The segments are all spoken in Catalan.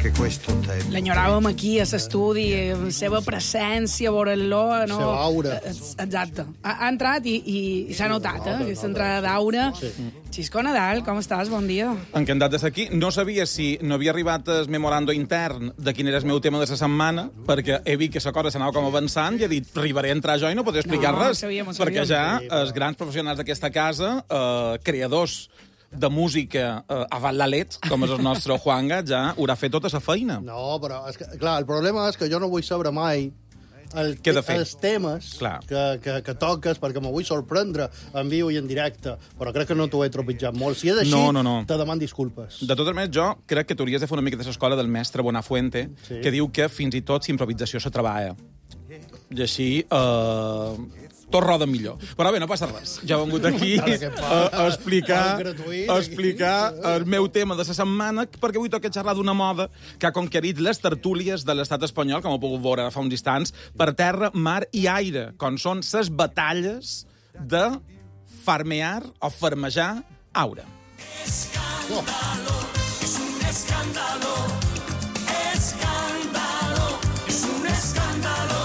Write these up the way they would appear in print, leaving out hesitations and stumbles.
anche questo tempo. L'enyoràvem aquí, a l'estudi, la seva presència, veure-lo... No? La seva aura. Exacte. Ha entrat i s'ha notat, aquesta entrada d'aura. Sí. Xisco Nadal, com estàs? Bon dia. Encantat de ser aquí. No sabia si no havia arribat el memorando intern de quin era el meu tema de la setmana, perquè he vist que la cosa s'anava com avançant i he dit, arribaré a entrar jo i no podré explicar res, perquè ja els grans professionals d'aquesta casa, creadors de música avant la let, com és el nostre Juanga, ja haurà fet tota la feina. No, però, és que, clar, el problema és que jo no vull saber mai els temes que toques, perquè me vull sorprendre en viu i en directe, però crec que no t'ho he tropitjat molt. Si és així, te demano disculpes. De totes maneres, jo crec que t'hauries de fer una mica de l'escola del mestre Bonafuente, que diu que fins i tot l'improvisació se treballa. I així... tot roda millor. Però bé, no passa res. Ja he vengut aquí a explicar el meu tema de la setmana, perquè avui toca xerrar d'una moda que ha conquerit les tertúlies de l'estat espanyol, com ho he pogut veure fa uns instants, per terra, mar i aire, com són les batalles de farmear o farmejar aura. Escándalo, es un escándalo, escándalo, es un escándalo.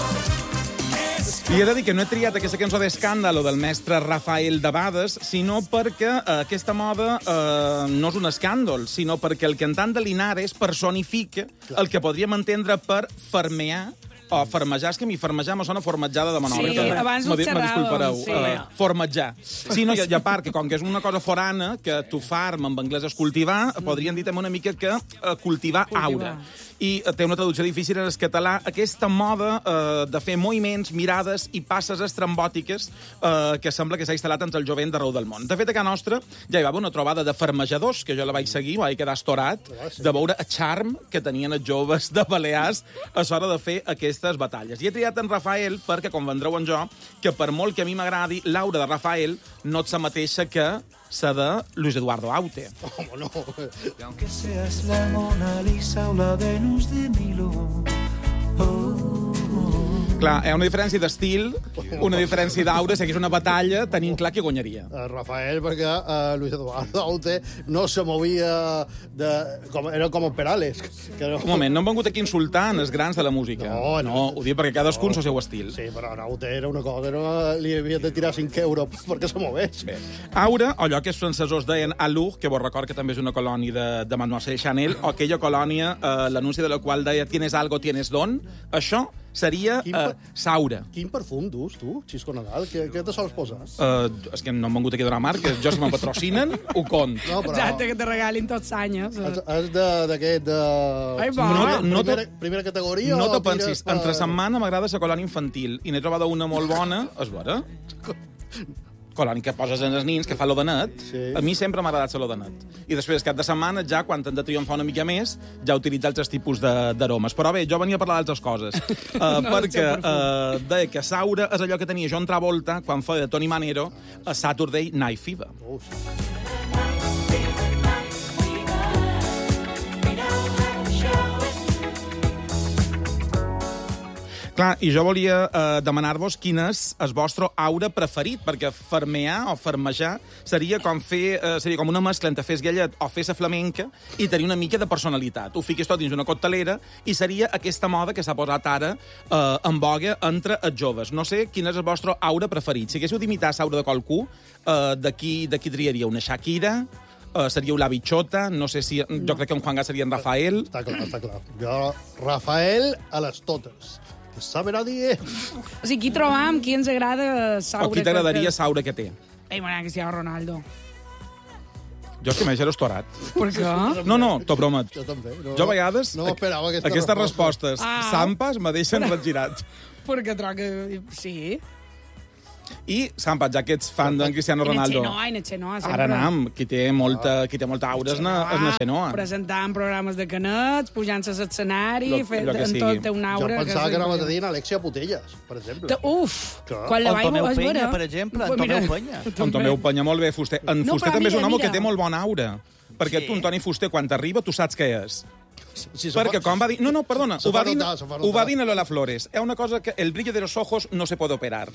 I he de dir que no he triat aquesta cançó d'Escàndalo del mestre Rafael Debades, sinó perquè aquesta moda no és un escàndol, sinó perquè el cantant de Linares personifica el que podríem entendre per farmear o farmejar. És que a mi farmejar me sona formatjada de Menorca. Sí, abans ho xerràvem. Formatjar. Sí, no, i a part, que com que és una cosa forana, que to farm en anglès és cultivar, podríem dir també una mica que cultivar aura. I té una traducció difícil en el català, aquesta moda de fer moviments, mirades i passes estrambòtiques que sembla que s'ha instal·lat entre el jovent d'arreu del món. De fet, a casa nostra ja hi va haver una trobada de farmejadors, que jo la vaig seguir, vaig quedar estorat de veure el charm que tenien els joves de Balears a l'hora de fer aquestes batalles. I he triat en Rafael perquè convendreu en jo que per molt que a mi m'agradi, l'aura de Rafael no és la mateixa que la de Luis Eduardo Aute. Home, no. Y aunque seas la Mona Lisa o la Venus de Milo, Clar, hi ha una diferència d'estil, una diferència d'aura, si hagués una batalla, tenim clar que guanyaria. Rafael, perquè Luis Eduardo Aute no se movia era com Perales. Un moment, no hem vengut aquí insultant els grans de la música. No, ho dic perquè cadascun el seu estil. Sí, però Aute era una cosa, li havia de tirar 5 euros perquè se movés. Bé. Aura, o allò que els francesos deien Allure, que vos record que també és una colònia de Mademoiselle Chanel, o aquella colònia, l'anunci de la qual deia tienes algo, tienes don, això seria Saura. Quin perfum dus, tu, Xisco Nadal? Què te sols posar? És que no hem vengut aquí a donar marques. Jo, si me'n patrocinen, ho cont. No, però... Exacte, que te regalin tots anys. És d'aquest... Ai, va. Primera categoria? No te pensis. Entre setmana m'agrada la colònia infantil i n'he trobat una molt bona. És vera? Colònia que poses en els nins, que fa l'odenet. Sí. A mi sempre m'ha agradat l'odenet. I després, cap de setmana, ja, quan hem de triomfar una mica més, ja utilitza altres tipus d'aromes. Però bé, jo venia a parlar d'altres coses. Perquè deia que Saura és allò que tenia John Travolta quan feia de Tony Manero a Saturday Night Fever. Clar, i jo volia demanar-vos quin és el vostre aura preferit, perquè farmear o farmejar seria com una mescla entre fer gallet o fer flamenca i tenir una mica de personalitat. Ho fiques tot dins una coctelera i seria aquesta moda que s'ha posat ara en boga entre els joves. No sé quin és el vostre aura preferit. Si haguéssiu d'imitar l'aura de qualcú, de qui triaria? Una Shakira? Seríeu la Bichota? No sé si... Jo crec que en Juan Gas seria en Rafael. Està clar. Jo, Rafael a les totes. Que sabe nadie. O sigui, qui trobam, qui ens agrada Saura? O qui t'agradaria Saura que té? Ei, m'agrada que sigui Ronaldo. Jo és que m'he estorat. Per què? No, t'ho promet. Jo també. Jo a vegades no m'esperava aquestes respostes sampes me deixen regirat. Perquè trobo que... Sí. I, Sampa, ja que ets fan d'en Cristiano Ronaldo... I en Xenoa, sempre. Ara anam, qui té molta aura és na Xenoa. Presentant programes de canets, pujant-se a l'escenari, fent tot una aura... Jo pensava que anaves a dir Alexia Putellas, per exemple. Uf! Quan la vaig... Tomeu Penya, per exemple. Tomeu Penya. Tomeu Penya, molt bé, Fuster. En Fuster també és un home que té molt bona aura. Perquè tu, Antoni Fuster, quan t'arriba, tu saps què és. Perquè com va dir... No, perdona, ho va dir en Lola Flores. És una cosa que el brillo de los ojos no se puede operar.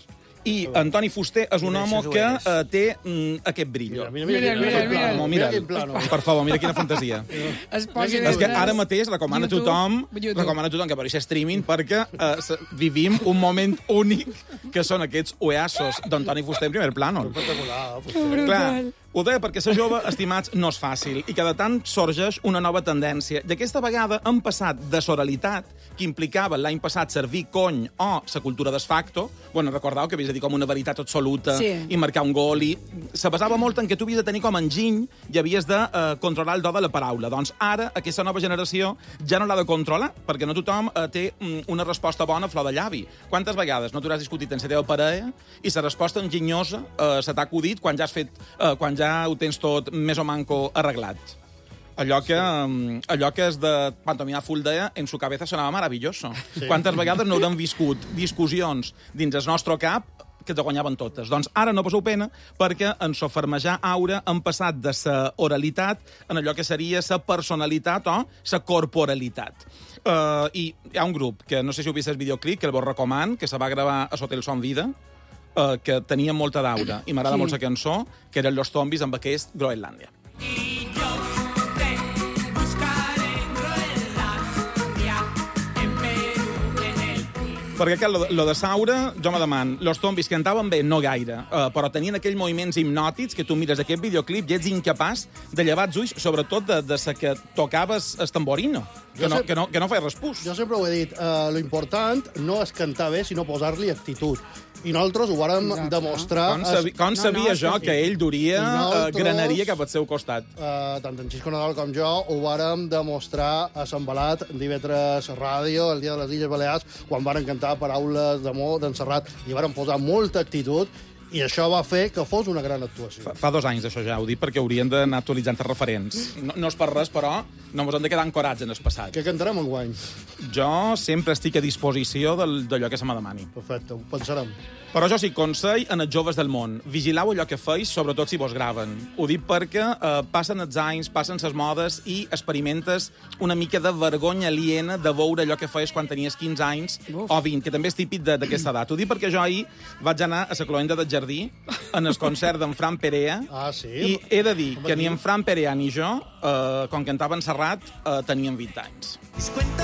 I Antoni Fuster és un home que té aquest brillo. Mira. Per favor, mira quina fantasia. És que ara mateix recomana a tothom que veurà streaming perquè vivim un moment únic que són aquests oasos d'Antoni Fuster en primer plànol. Clar, ho deia perquè ser jove, estimats, no és fàcil i cada tant sorgeix una nova tendència. I aquesta vegada hem passat de soralitat, que implicava l'any passat servir cony o la cultura d'esfacto, bueno, recordeu que havies de dir com una veritat absoluta i marcar un gol, i se basava molt en que tu havies de tenir com enginy i havies de controlar el do de la paraula. Doncs ara aquesta nova generació ja no l'ha de controlar, perquè no tothom té una resposta bona a flor de llavi. Quantes vegades no t'hauràs discutit en la teva parella i la resposta enginyosa se t'ha acudit quan ja ho tens tot més o manco arreglat? Allò que és de Pantomima Full deia, en su cabeza sonava maravilloso. Sí. Quantes vegades no haurem viscut discussions dins el nostre cap que te guanyaven totes. Doncs ara no passeu pena, perquè en sofermejar aura han passat de la oralitat en allò que seria la personalitat o la corporalitat. I hi ha un grup, que no sé si heu vist el videoclip, que el vos recoman, que se va gravar a Hotel Son Vida, que tenia molta d'aura, i m'agrada molt la cançó, que eren Los Zombies amb aquest Groenlàndia. Perquè, clar, lo de Saura, jo me deman, los zombies cantaven bé, no gaire, però tenien aquells moviments hipnòtics que tu mires aquest videoclip i ets incapaç de llevar els ulls, sobretot de sa que tocaves el tamborino, que no feia respús. Jo sempre ho he dit, lo important no és cantar bé, sinó posar-li actitud. I nosaltres ho vàrem demostrar... Com sabia jo que ell duria graneria cap al seu costat? Tant en Xisco Nadal com jo ho vàrem demostrar a Sant Balat, d'Ivetres Ràdio, el dia de les Illes Balears, quan varen cantar paraules d'amor d'en Serrat, i varen posar molta actitud, i això va fer que fos una gran actuació. Fa 2 anys, això ja ho dic, perquè haurien d'anar actualitzant els referents. No és per res, però no ens hem de quedar ancorats en el passat. Què cantarem enguany? Jo sempre estic a disposició d'allò que se me demani. Perfecte, ho pensarem. Però jo sí, consell en els joves del món. Vigileu allò que feis, sobretot si vos graven. Ho dic perquè passen els anys, passen les modes i experimentes una mica de vergonya aliena de veure allò que feies quan tenies 15 anys o 20, que també és típic d'aquesta edat. Ho dic perquè jo ahir vaig anar a la Cloenda del Jardí en el concert d'en Fran Perea i he de dir que ni en Fran Perea ni jo, quan cantava en Serrat, teníem 20 anys.